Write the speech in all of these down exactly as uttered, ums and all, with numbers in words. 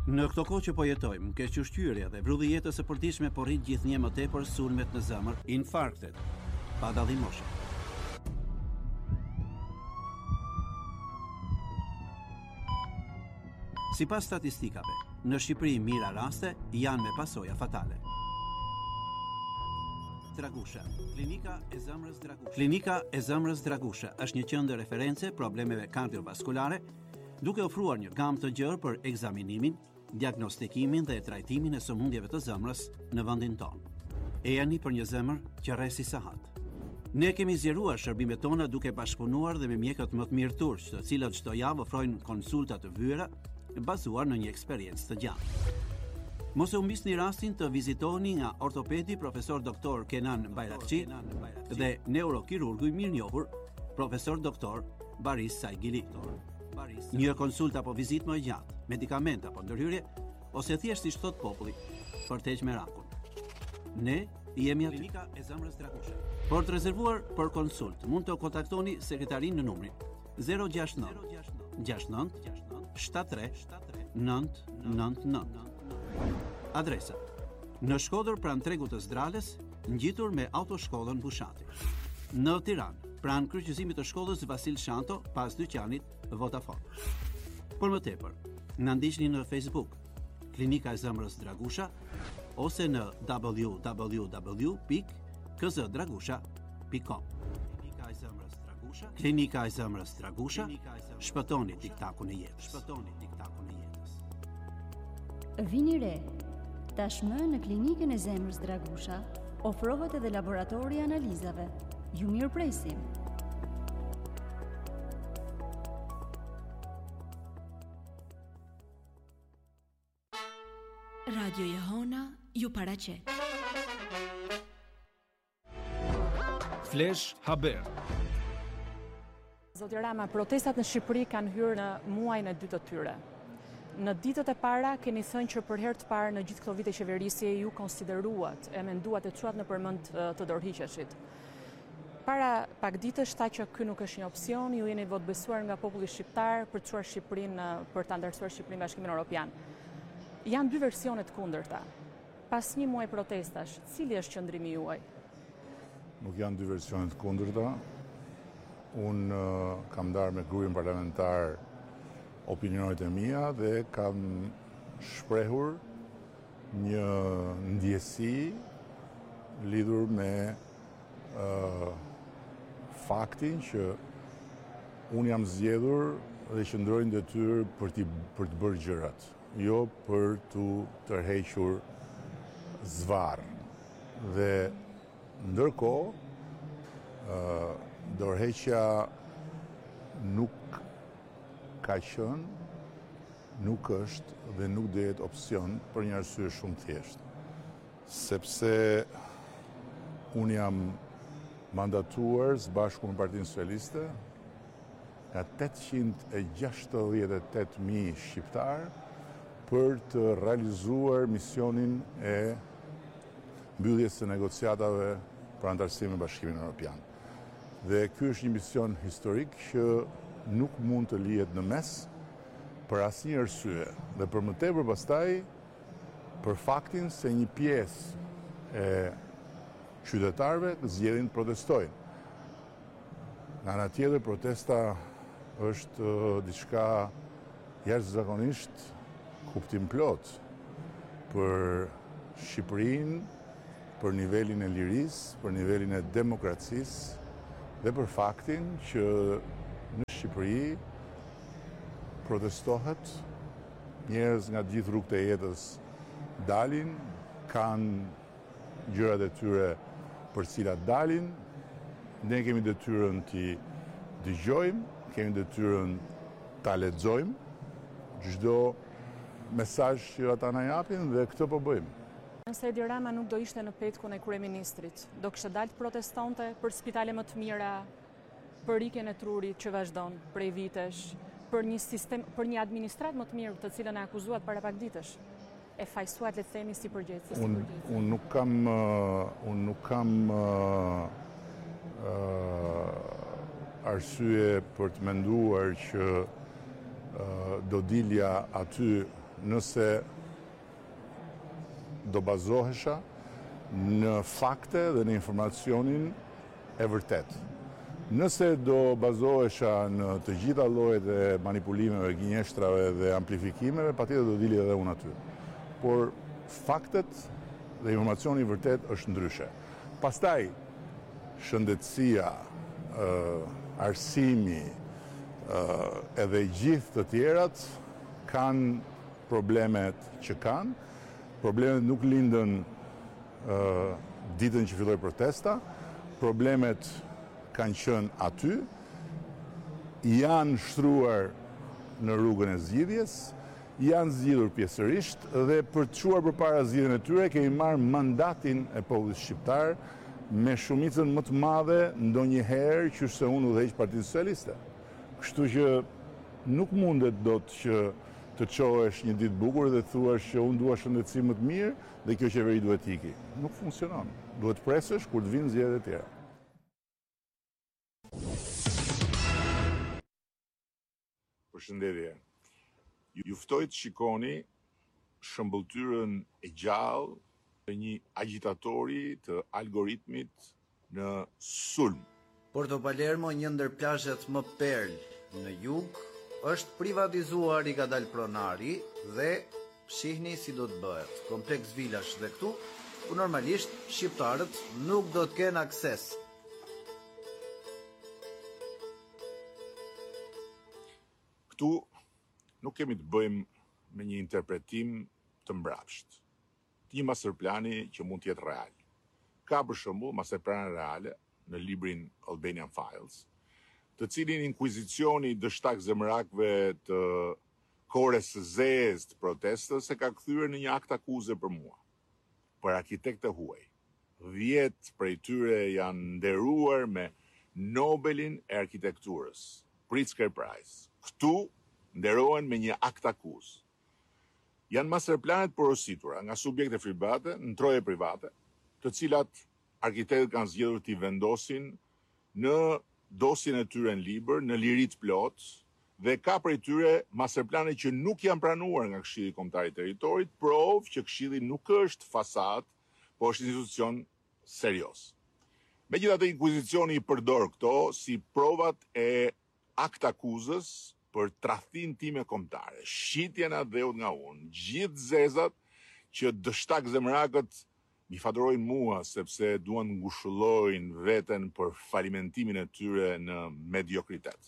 Në këto kohë që po jetojmë, kequshqyrja dhe vrulli jetës së përditshme po rrit gjithnjë më tepër sulmet në zemër, infarktet, pa dallim moshe. Sipas statistikave, në Shqipëri mira raste janë me pasoja fatale. Dragusha, klinika e zemrës Dragusha. Klinika e zemrës Dragusha është një qendër referencë problemeve kardiovaskulare, duke ofruar një gamë të gjerë për ekzaminimin, diagnostikimin dhe trajtimin e sëmundjeve të zemrës në vendin tonë. E jani për një zemër që rresi sahat. Ne kemi zgjeruar shërbimet tona duke bashkëpunuar dhe me mjekët më të mirë turq, të cilët çdo javë ofrojnë konsulta të vyera bazuar në një eksperiencë të gjatë. Mos e humbisni rastin të vizitoni nga ortopedi profesor doktor Kenan Bayrakçi dhe neurokirurgu i mirënjohur profesor doktor Baris Saigili. Një konsulta apo vizitë më gjatë, medikament apo ndërhyrje, ose thjesht si thot populli, për të heqë merakun. Ne jemi aty. Klinika e zemrës Dragusha. Por të rezervuar për konsult, mund të kontaktoni sekretarin në numrin zero gjasht nëntë gjasht nëntë shtatëdhjetë tre nëntë nëntë nëntë. Adresa: në Shkodër pranë tregut të Zdrales, ngjitur me autoshkollën Bushati. Në Tiranë, pranë kryqëzimit të shkollës Vasil Shanto, pas dyqanit Vodafone. Por më tepër, na ndiqni në Facebook, Klinika e zemrës Dragusha, ose në w w w pikë k z dragusha pikë com. Klinika e zemrës Dragusha, Klinika e zemrës Dragusha, shpëtoni tiktakun e jetës. Shpëtoni tiktakun e jetës. Vini re, tashmë në Klinikën e zemrës Dragusha ofrohet edhe laboratori i analizave. Ju mirë presim. Radio Jehona ju paraqet. Flash Haber. Zoti Rama, protestat në Shqipëri kanë hyrë në muajin e dytë të tyre. Në ditët e para keni thënë që për herë të parë në gjithë këto vite qeverisje ju konsideruat e menduat e çuat në përmend të dorëhiqeshit. Para pak ditësh tha që ky nuk është një opsion, ju jeni votbesuar nga populli shqiptar për të çuar Shqipërinë për ta ndërtuar Shqipërinë nga Bashkimi Evropian. Janë dy versione të kundërta. Pas një muaji protestash, cili është qëndrimi juaj? Nuk janë dy versione të kundërta. Unë uh, kam ndarë me grupin parlamentar opinionet e mia dhe kam shprehur një ndjesi lidhur me uh, faktin që unë jam zgjedhur dhe qëndroj në detyrë për, për të bërë gjërat, jo për të tërhequr zvarr. Dhe ndërkohë, uh, dorëheqja nuk ka qenë, nuk është dhe nuk do jetë opsion për një arsye shumë thjeshtë. Sepse unë jam mandatuar së bashku me Partinë Socialiste nga tetëqind e gjashtëdhjetë e tetë mijë shqiptar për të realizuar misionin e mbylljes së negociatave për antarësimin në Bashkimin Evropian. Dhe ky është një mision historik që nuk mund të lihet në mes për asnjë arsye, dhe për më tepër pastaj për faktin se një pjesë e qytetarëve zgjedhin të protestojnë. Nga ana tjetër, protesta është uh, diçka jashtëzakonisht kuptim plot për Shqipërinë, për nivelin e lirisë, për nivelin e demokracisë dhe për faktin që në Shqipëri protestohet, njerëz nga gjithë rrugët e jetës dalin, kanë gjërat e tyre për cilat dalin, ne kemi detyrën t'i dëgjojmë, kemi detyrën ta lexojmë çdo mesazh që ata na japin dhe këtë po bëjmë. Nëse Edi Rama nuk do ishte në petkun e kryeministrit, do kishte dalë të protestonte për spitale më të mira, për rikjen e trurit që vazhdon prej vitesh, për një sistem, për një administratë më të mirë, të cilën e akuzuat para pak ditësh, e fajsuat, le të themi, si përgjegjësi. Unë un nuk kam, uh, unë nuk kam uh, uh, arsye për të menduar që uh, do dilja aty nëse do bazohesha në fakte dhe në informacionin e vërtet. Nëse do bazohesha në të gjitha llojet e manipulimeve, gënjeshtrave dhe amplifikimeve, patjetër do dili edhe unë aty. Por faktet dhe informacioni i vërtet është ndryshe. Pastaj, shëndetësia, uh, arsimi, uh, edhe gjithë të tjerat kanë problemet që kanë. Problemet nuk lindën uh, ditën që filloi protesta, problemet kanë qenë aty, janë shtruar në rrugën e zgjidhjes, janë zgjidhur pjesërisht dhe për të çuar përpara zgjidhjen e tyre kemi marrë mandatin e popullit shqiptar me shumicën më të madhe ndonjëherë që se unë udhëheq Partinë Socialiste. Kështu që nuk mundet dot që të çohesh një ditë bukur dhe thuash që unë dua shëndetësi më të mirë dhe kjo qeveri duhet iki. Nuk funksionon. Duhet presësh kur të vinë zgjedhjet e tjera. Përshëndetje. Ju ftoj të shikoni shëmbëltyrën e gjallë të një agitatori të algoritmit në sulm. Porto Palermo, një ndër plazhet më perl në jug, është privatizuar i Kadal Pronari dhe shihni si do të bëhet. Kompleks vilash dhe këtu, ku normalisht shqiptarët nuk do të kenë akses. Këtu nuk kemi të bëjmë me një interpretim të mbrapsht. Një masterplani që mund të jetë real. Ka për shembull masterplane reale në librin Albanian Files, të cilin inkuizicioni dështak zemrakëve të kores së zezë të protestës e ka kthyer në një akt akuze për mua, për arkitektë huaj. Dhjetë prej tyre janë nderuar me Nobelin e arkitekturës, Pritzker Prize. Këtu nderohen me një akt akuz. Janë masterplanet porositura nga subjekte private në troje private, të cilat arkitektët kanë zgjedhur t'i vendosin në dosjen e tyre në libër, në lirit plot, dhe ka prej tyre masterplane që nuk janë pranuar nga Këshilli Kombëtar i Territorit, provë që Këshilli nuk është fasad, po është institucion serioz. Megjithatë, inkuizicioni i përdor këto si provat e akt akuzës për tradhtin time kombëtare, shitjen e dheut nga unë, gjithë zezat që dështak zemrakët mi fatorojnë mua sepse duan ngushëllojnë veten për falimentimin e tyre në mediokritet.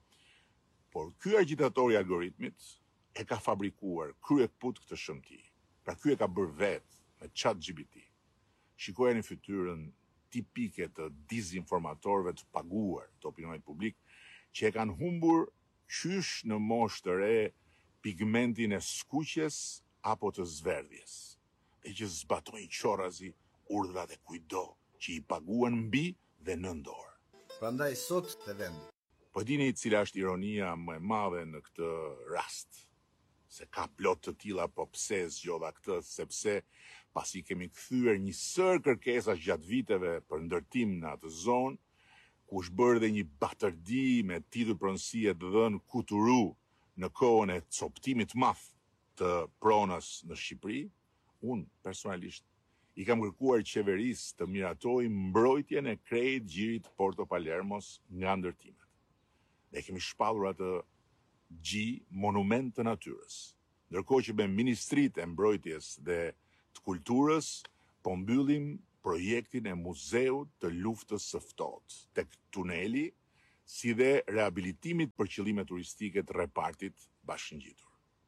Por ky agitator i algoritmit e ka fabrikuar kryekput këtë shëmti. Pra ky e ka bërë vetë me ChatGPT. Shikojeni fytyrën tipike të dizinformatorëve të paguar të opinionit publik që e kanë humbur qysh në moshë të re pigmentin e skuqjes apo të zverdhjes, dhe që zbatojnë qorrazi urdhrat e kujdo që i paguan mbi dhe në dorë. Prandaj sot të vendi. Po dini cila është ironia më e madhe në këtë rast? Se ka plot të tilla, po pse zgjodha këtë? Sepse pasi kemi kthyer një sër kërkesa gjatë viteve për ndërtim në atë zonë, ku është bërë dhe një batërdi me titull pronësie të dhënë Kuturu në kohën e coptimit madh të pronës në Shqipëri, unë personalisht i kam kërkuar qeverisë të miratoj mbrojtjen e krejt gjirit Porto Palermos nga ndërtimet. Ne kemi shpallur atë gji monument të natyrës, ndërkohë që me Ministritë e Mbrojtjes dhe të Kulturës po mbyllim projektin e muzeut të luftës së ftohtë tek tuneli, si dhe rehabilitimit për qëllime turistike të repartit bashkëngjitur.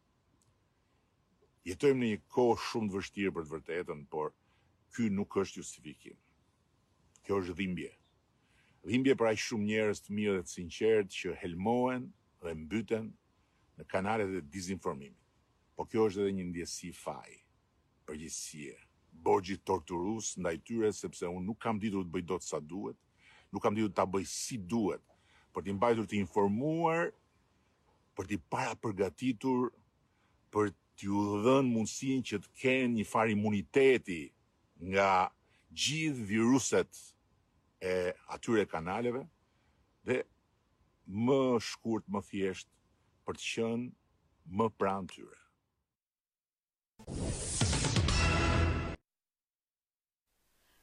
Jetojmë në një kohë shumë të vështirë për të vërtetën, por ky nuk është justifikim. Kjo është dhimbje. Dhimbje për aq shumë njerëz të mirë dhe të sinqertë që helmohen dhe mbyten në kanalet e dizinformimit. Po kjo është edhe një ndjesi faji, përgjegjësie, borxhi torturues ndaj tyre, sepse unë nuk kam ditur të bëj dot sa duhet, nuk kam ditur ta bëj si duhet, për t'i mbajtur të informuar, për t'i parapërgatitur, për t'ju dhënë mundësinë që të kenë një farë imuniteti nga gjithë viruset e atyre kanaleve, dhe më shkurt, më thjesht, për të qenë më pranë tyre.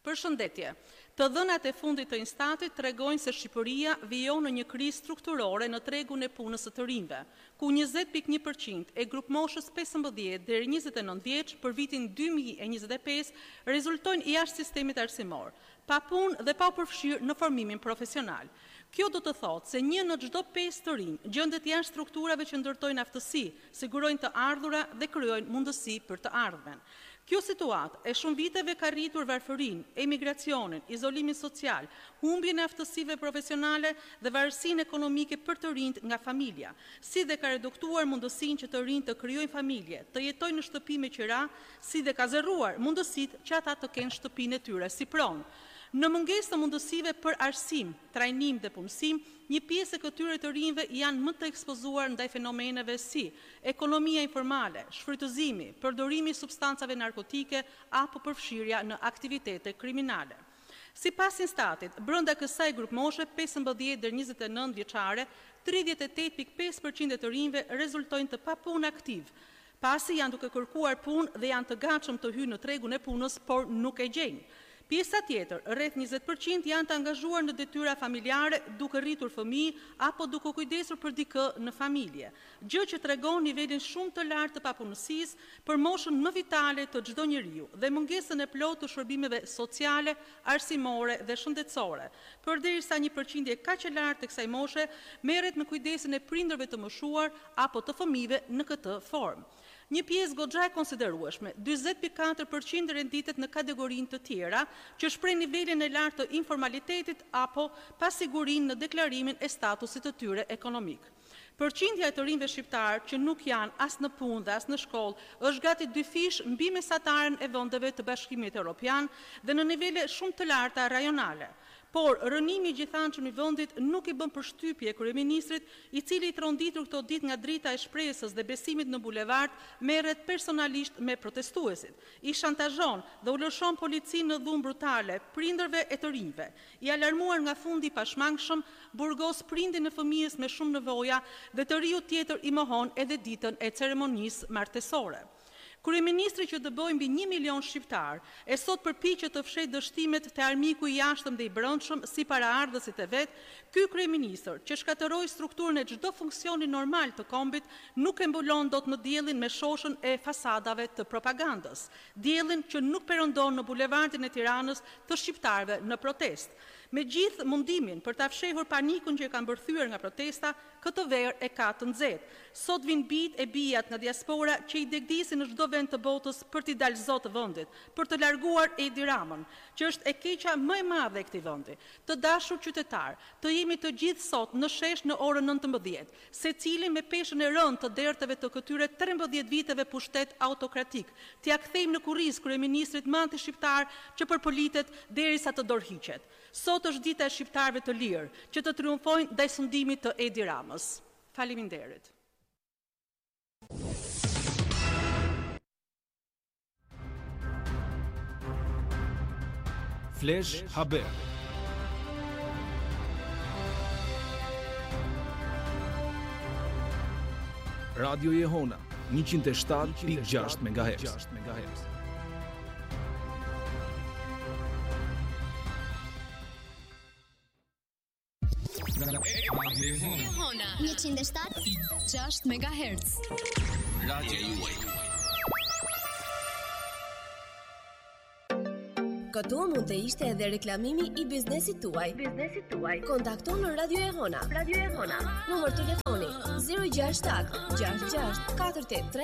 Përshëndetje. Të dhënat e fundit të Instatit tregojnë se Shqipëria vijon në një krizë strukturore në tregun e punës së të rinjve, ku njëzet pikë një përqind e grup moshës pesëmbëdhjetë deri njëzet e nëntë vjeç për vitin dy mijë e njëzet e pesë rezultojnë jashtë sistemit arsimor, pa punë dhe pa u përfshirë në formimin profesional. Kjo do të thotë se një në çdo pesë të rinj gjendet jashtë strukturave që ndërtojnë aftësi, sigurojnë të ardhura dhe krijojnë mundësi për të ardhmen. Kjo situatë e shumë viteve ka rritur varfërinë, emigracionin, izolimin social, humbjen e aftësive profesionale dhe varësinë ekonomike për të rinjt nga familja, si dhe ka reduktuar mundësinë që të rinjt të krijojnë familje, të jetojnë në shtëpi me qira, si dhe ka zerruar mundësitë që ata të kenë shtëpinë e tyre si pronë. Në mungesë të mundësive për arsim, trajnim dhe punësim, një pjesë e këtyre të rinjve janë më të ekspozuar ndaj fenomeneve si ekonomia informale, shfrytëzimi, përdorimi i substancave narkotike apo përfshirja në aktivitete kriminale. Sipas Instatit, brenda kësaj grup moshe pesëmbëdhjetë deri njëzet e nëntë vjeçare, tridhjetë e tetë pikë pesë përqind e të rinjve rezultojnë të papunë aktiv, pasi janë duke kërkuar punë dhe janë të gatshëm të hyjnë në tregun e punës, por nuk e gjejnë. Pjesa tjetër, rreth njëzet përqind janë të angazhuar në detyra familjare duke rritur fëmijë apo duke kujdesur për dikë në familje, gjë që tregon nivelin shumë të lartë të papunësisë për moshën më vitale të çdo njeriu dhe mungesën e plotë të shërbimeve sociale, arsimore dhe shëndetësore, përderisa një përqindje kaq e lartë të kësaj moshe merret me kujdesin e prindërve të moshuar apo të fëmijëve në këtë formë. Një pjesë goxha e konsiderueshme, dyzet pikë katër përqind renditet në kategorinë të tjera, që shpreh nivelin e lartë të informalitetit apo pasigurinë në deklarimin e statusit të tyre ekonomik. Përqindja e të rinjve shqiptar që nuk janë as në punë dhe as në shkollë është gati dy fish mbi mesataren e vendeve të Bashkimit Evropian dhe në nivele shumë të larta rajonale. Por rënimi i gjithanshëm i vendit nuk i bën përshtypje kryeministrit, i cili i tronditur këto ditë nga drita e shpresës dhe besimit në bulevard, merret personalisht me protestuesit. I shantazhon dhe u lëshon policinë në dhunë brutale prindërve e të rinjve. I alarmuar nga fundi i pashmangshëm, burgos prindin e fëmijës me shumë nevoja dhe të riu tjetër i mohon edhe ditën e ceremonisë martesore. Kryeministri që dëboi mbi një milion shqiptar e sot përpiqet të fshejë dështimet te armiku i jashtëm dhe i brendshëm si paraardhësit e vet, ky kryeministër që shkatërroi strukturën e çdo funksioni normal të kombit nuk e mbulon dot në diellin me shoshën e fasadave të propagandës, diellin që nuk perëndon në bulevardin e Tiranës të shqiptarëve në protestë. Me gjithë mundimin për ta fshehur panikun që e kanë bërthyer nga protesta, këtë verë e ka të nxehtë. Sot vin bijt e bijat nga diaspora që i degdisin në çdo vend të botës për t'i dalë zot të vendit, për të larguar Edi Ramën, që është e keqja më e madhe e këtij vendi. Të dashur qytetar, të jemi të gjithë sot në shesh në orën nëntëmbëdhjetë, secili me peshën e rënd të derteve të këtyre trembëdhjetë viteve pushtet autokratik. T'ia kthejmë në kurriz kryeministrit më anti-shqiptar që përpolitet derisa të dorëhiqet. Sot është dita e shqiptarëve të lirë, që të triumfojnë ndaj sundimit të Edi Ramës. Faleminderit. Flash Haber. Radio Jehona njëqind e shtatë pikë gjashtë megahertz. Jehona njëqind e shtatë pikë gjashtë megahertz. Radio juaj. Këtu mund të ishte edhe reklamimi i biznesit tuaj. Biznesit tuaj. Kontakto në Radio Jehona. Radio Jehona. Numër telefoni zero gjasht shtat gjasht gjasht katër tetë tre